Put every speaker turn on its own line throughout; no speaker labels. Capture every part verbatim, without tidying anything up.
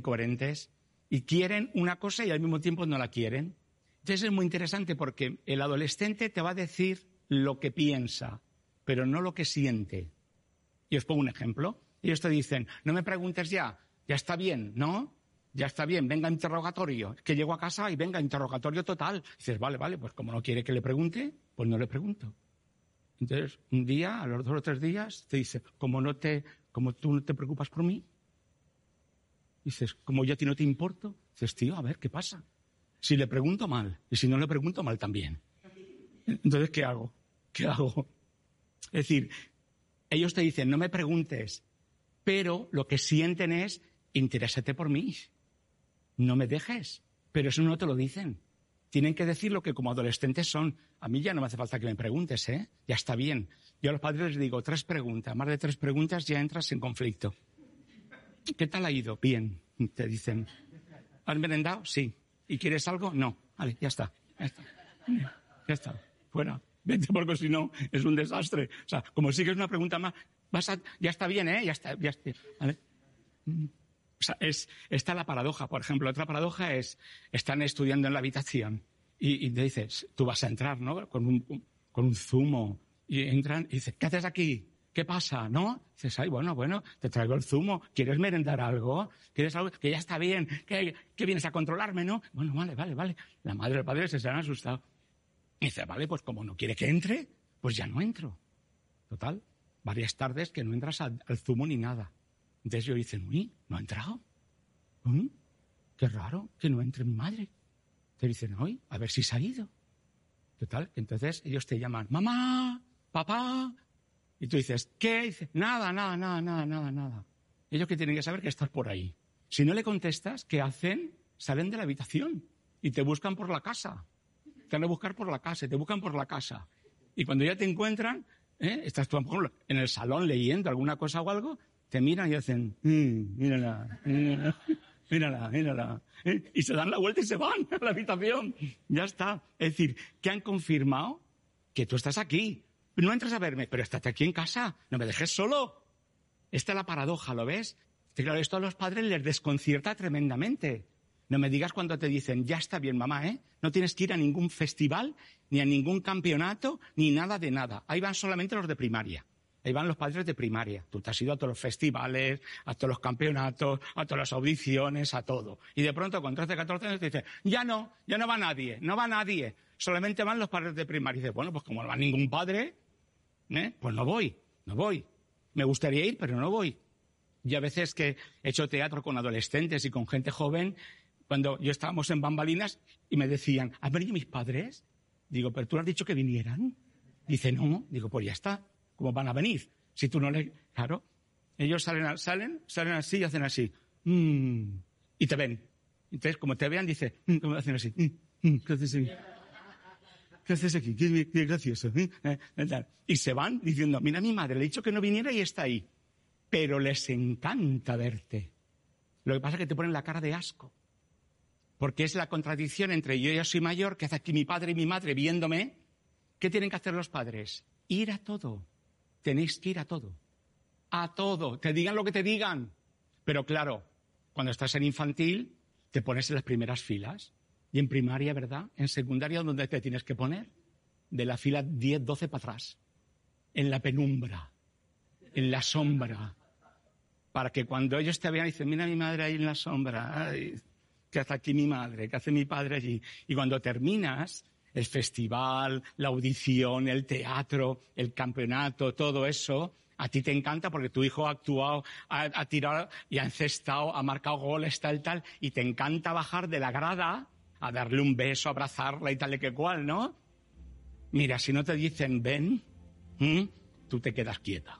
incoherentes y quieren una cosa y al mismo tiempo no la quieren. Entonces es muy interesante porque el adolescente te va a decir lo que piensa, pero no lo que siente. Y os pongo un ejemplo. Ellos te dicen, no me preguntes ya, ya está bien, ¿no? Ya está bien, venga interrogatorio. Que llego a casa y venga interrogatorio total. Y dices, vale, vale, pues como no quiere que le pregunte, pues no le pregunto. Entonces, un día, a los dos o tres días, te dice, como no te, como tú no te preocupas por mí, dices, como yo a ti no te importo, dices, tío, a ver, ¿qué pasa? Si le pregunto mal, y si no le pregunto mal también. Entonces, ¿qué hago? ¿Qué hago? Es decir, ellos te dicen, no me preguntes, pero lo que sienten es, interésate por mí. No me dejes. Pero eso no te lo dicen. Tienen que decir lo que como adolescentes son. A mí ya no me hace falta que me preguntes, ¿eh? Ya está bien. Yo a los padres les digo, tres preguntas. Más de tres preguntas ya entras en conflicto. ¿Qué tal ha ido? Bien. Te dicen, ¿has merendado? Sí. ¿Y quieres algo? No. Vale, ya está. Ya está. Ya está. Fuera. Vete porque si no es un desastre. O sea, como sigues una pregunta más, vas a, ya está bien, ¿eh? Ya está, ya está. ¿Vale? O sea, es, está la paradoja, por ejemplo. Otra paradoja es, están estudiando en la habitación y, y te dices, tú vas a entrar, ¿no? Con un, con un zumo. Y entran y dices, ¿qué haces aquí? ¿Qué pasa? ¿No? Dices, ay, bueno, bueno, te traigo el zumo. ¿Quieres merendar algo? ¿Quieres algo? Que ya está bien. ¿Qué, qué vienes a controlarme, no? Bueno, vale, vale, vale. La madre y el padre se han asustado. Y dice, vale, pues como no quiere que entre, pues ya no entro. Total, varias tardes que no entras al, al zumo ni nada. Entonces yo dicen, uy, ¿no ha entrado? ¿Mm? Qué raro que no entre mi madre. Te dicen, uy, a ver si se ha ido. Total, entonces ellos te llaman, mamá, papá. Y tú dices, ¿qué? Y dices, nada, nada, nada, nada, nada, nada. Ellos que tienen que saber que estás por ahí. Si no le contestas, ¿qué hacen? Salen de la habitación y te buscan por la casa. Te van a buscar por la casa, te buscan por la casa. Y cuando ya te encuentran, ¿eh? Estás tú a lo mejor en el salón leyendo alguna cosa o algo, te miran y hacen, mmm, mírala, mírala, mírala, mírala. ¿Eh? Y se dan la vuelta y se van a la habitación. Ya está. Es decir, que han confirmado que tú estás aquí. No entras a verme, pero estate aquí en casa. No me dejes solo. Esta es la paradoja, ¿lo ves? Que claro, esto a los padres les desconcierta tremendamente. No me digas cuando te dicen, ya está bien, mamá, ¿eh? No tienes que ir a ningún festival, ni a ningún campeonato, ni nada de nada. Ahí van solamente los de primaria. Ahí van los padres de primaria. Tú te has ido a todos los festivales, a todos los campeonatos, a todas las audiciones, a todo. Y de pronto, con trece, catorce años, te dicen, ya no, ya no va nadie, no va nadie. Solamente van los padres de primaria. Y dices, bueno, pues como no va ningún padre, ¿eh? Pues no voy, no voy. Me gustaría ir, pero no voy. Y a veces que he hecho teatro con adolescentes y con gente joven, cuando yo estábamos en bambalinas y me decían, ¿han venido mis padres? Digo, ¿pero tú le has dicho que vinieran? Dice, no. Digo, pues ya está. ¿Cómo van a venir? Si tú no le... Claro. Ellos salen, salen, salen así y hacen así. Mm, y te ven. Entonces, como te vean, dice, mm, ¿cómo hacen así? Mm, mm, ¿qué haces aquí? ¿Qué haces aquí? Qué, qué gracioso. ¿Eh? Eh, y se van diciendo, mira, mi madre le he dicho que no viniera y está ahí. Pero les encanta verte. Lo que pasa es que te ponen la cara de asco. Porque es la contradicción entre yo ya soy mayor, que hace aquí mi padre y mi madre viéndome. ¿Qué tienen que hacer los padres? Ir a todo. Tenéis que ir a todo. A todo. Te digan lo que te digan. Pero claro, cuando estás en infantil, te pones en las primeras filas. Y en primaria, ¿verdad? En secundaria, ¿dónde te tienes que poner? De la fila diez, doce para atrás. En la penumbra. En la sombra. Para que cuando ellos te vean, dicen, mira a mi madre ahí en la sombra. Ay, ¿qué hace aquí mi madre? ¿Qué hace mi padre allí? Y cuando terminas, el festival, la audición, el teatro, el campeonato, todo eso, a ti te encanta porque tu hijo ha actuado, ha, ha tirado y ha encestado, ha marcado goles, tal, tal, y te encanta bajar de la grada a darle un beso, abrazarla y tal y que cual, ¿no? Mira, si no te dicen ven, ¿m? Tú te quedas quieta.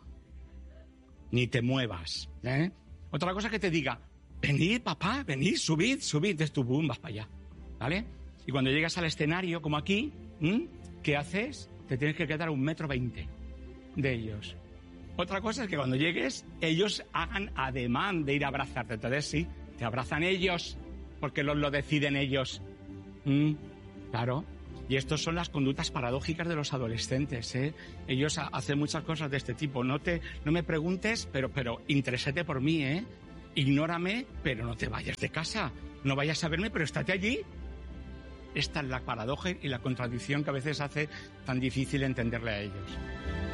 Ni te muevas, ¿eh? Otra cosa que te diga, venid, papá, venid, subid, subid, entonces tú, boom, vas para allá, ¿vale? Y cuando llegas al escenario, como aquí, ¿m? ¿Qué haces? Te tienes que quedar a un metro veinte de ellos. Otra cosa es que cuando llegues, ellos hagan ademán de ir a abrazarte. Entonces sí, te abrazan ellos, porque lo, lo deciden ellos. ¿Mm? Claro. Y estas son las conductas paradójicas de los adolescentes, ¿eh? Ellos ha, hacen muchas cosas de este tipo. No te, no me preguntes, pero, pero interésate por mí, ¿eh? ignórame, pero no te vayas de casa. No vayas a verme, pero estate allí. Esta es la paradoja y la contradicción que a veces hace tan difícil entenderle a ellos.